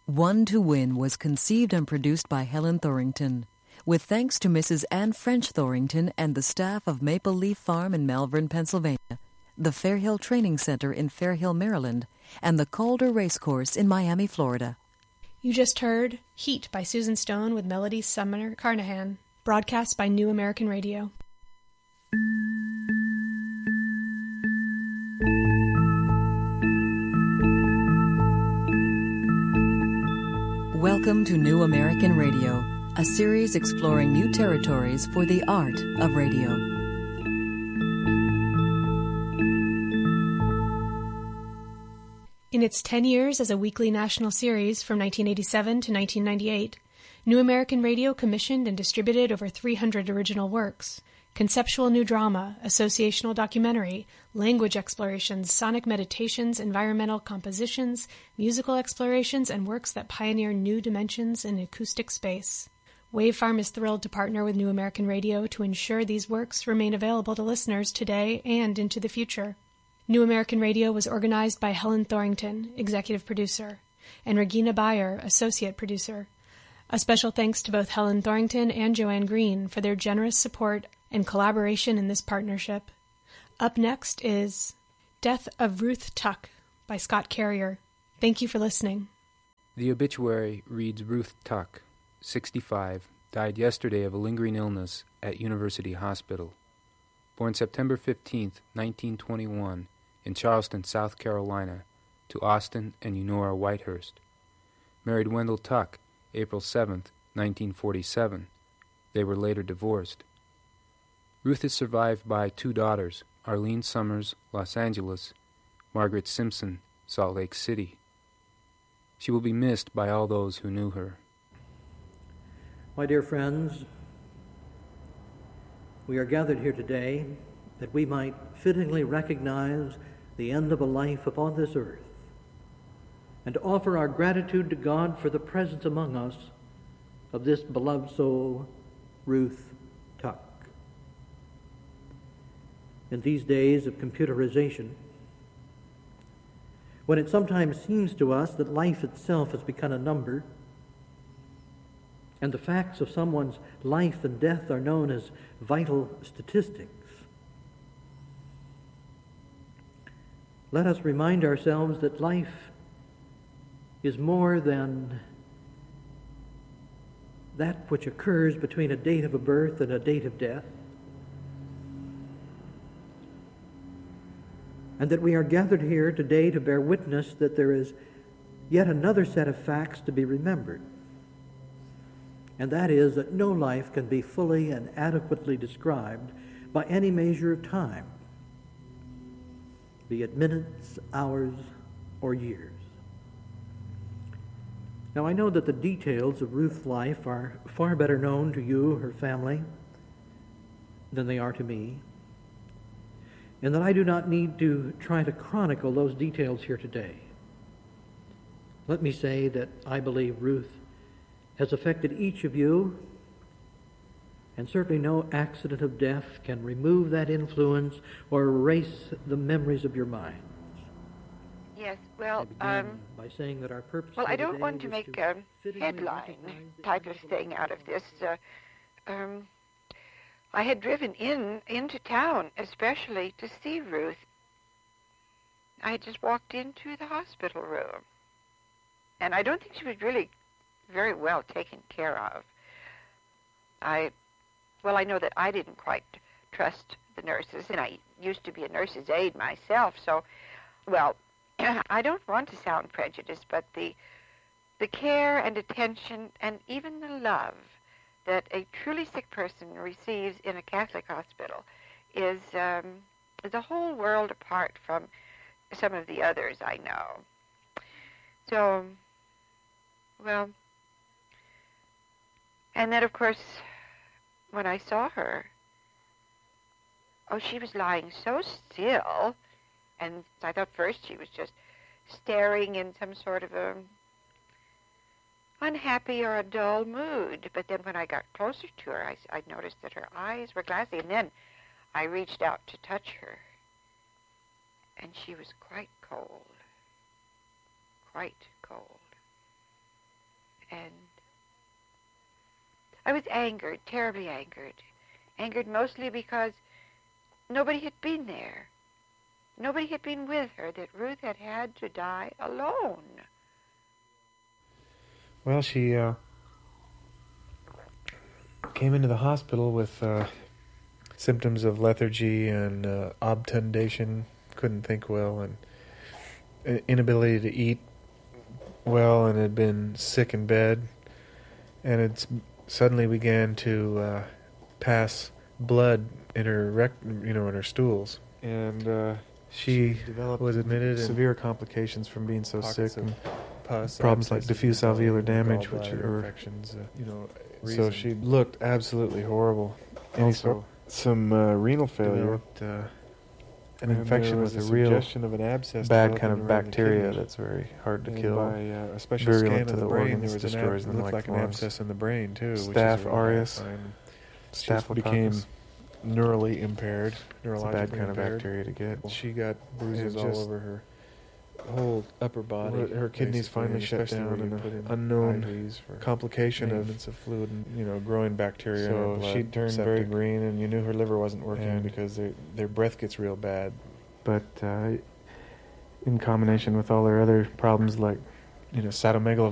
One to Win was conceived and produced by Helen Thorington, with thanks to Mrs. Anne French Thorington and the staff of Maple Leaf Farm in Malvern, Pennsylvania, the Fairhill Training Center in Fairhill, Maryland, and the Calder Racecourse in Miami, Florida. You just heard Heat by Susan Stone with Melody Sumner Carnahan, broadcast by New American Radio. Welcome to New American Radio, a series exploring new territories for the art of radio. In its 10 years as a weekly national series from 1987 to 1998, New American Radio commissioned and distributed over 300 original works: conceptual new drama, associational documentary, language explorations, sonic meditations, environmental compositions, musical explorations, and works that pioneer new dimensions in acoustic space. Wave Farm is thrilled to partner with New American Radio to ensure these works remain available to listeners today and into the future. New American Radio was organized by Helen Thorington, executive producer, and Regina Bayer, associate producer. A special thanks to both Helen Thorington and Joanne Green for their generous support and collaboration in this partnership. Up next is Death of Ruth Tuck by Scott Carrier. Thank you for listening. The obituary reads Ruth Tuck, 65, died yesterday of a lingering illness at University Hospital. Born September 15, 1921, in Charleston, South Carolina, to Austin and Eunora Whitehurst. Married Wendell Tuck, April 7, 1947. They were later divorced. Ruth is survived by two daughters, Arlene Summers, Los Angeles, Margaret Simpson, Salt Lake City. She will be missed by all those who knew her. My dear friends, we are gathered here today that we might fittingly recognize the end of a life upon this earth and to offer our gratitude to God for the presence among us of this beloved soul, Ruth Tuck. In these days of computerization, when it sometimes seems to us that life itself has become a number, and the facts of someone's life and death are known as vital statistics, let us remind ourselves that life is more than that which occurs between a date of a birth and a date of death, and that we are gathered here today to bear witness that there is yet another set of facts to be remembered, and that is that no life can be fully and adequately described by any measure of time, be it minutes, hours, or years. Now, I know that the details of Ruth's life are far better known to you, her family, than they are to me, and that I do not need to try to chronicle those details here today. Let me say that I believe Ruth has affected each of you, and certainly no accident of death can remove that influence or erase the memories of your minds. Yes, well, by saying that our purpose I don't want to make a headline type of thing out of this. I had driven into town especially to see Ruth. I had just walked into the hospital room, and I don't think she was really very well taken care of. I know that I didn't quite trust the nurses, and I used to be a nurse's aide myself, so, I don't want to sound prejudiced, but the care and attention and even the love that a truly sick person receives in a Catholic hospital is a whole world apart from some of the others I know. So, and then, of course, when I saw her, she was lying so still, and I thought first she was just staring in some sort of a unhappy or a dull mood. But then when I got closer to her, I noticed that her eyes were glassy, and then I reached out to touch her, and she was quite cold, quite cold. And I was angered, terribly angered. Angered mostly because nobody had been there. Nobody had been with her, that Ruth had had to die alone. Well, she came into the hospital with symptoms of lethargy and obtundation, couldn't think well, and inability to eat well, and had been sick in bed, and it suddenly began to pass blood in her in her stools, and she was admitted severe complications from being so sick, and pus, problems like diffuse alveolar damage, which are infections. So she looked absolutely horrible. Also, some renal failure, an infection with a real of an abscess bad kind of bacteria that's very hard to kill. By a special scan of the brain, there was destroys them, looked like an abscess in the brain too. Staph aureus. Staph became neurally impaired. It's a bad kind of bacteria to get. She got bruises all over her whole upper body. Her kidneys finally shut down, and an unknown complication of fluid and growing bacteria. So she turned very green, and you knew her liver wasn't working because their breath gets real bad. But in combination with all their other problems like cytomegalovirus.